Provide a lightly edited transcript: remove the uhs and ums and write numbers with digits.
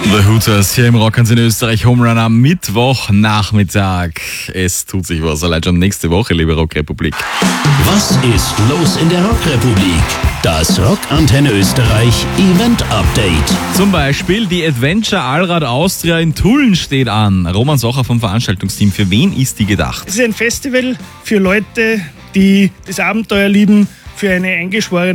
The Hooters hier im Rock'n'Sinn Österreich, Home Run am Mittwochnachmittag. Es tut sich was, allein schon nächste Woche, liebe Rockrepublik. Was ist los in der Rockrepublik? Das Rockantenne Österreich Event Update. Zum Beispiel die Adventure Allrad Austria in Tulln steht an. Roman Socher vom Veranstaltungsteam, für wen ist die gedacht? Es ist ein Festival für Leute, die das Abenteuer lieben, für eine eingeschworene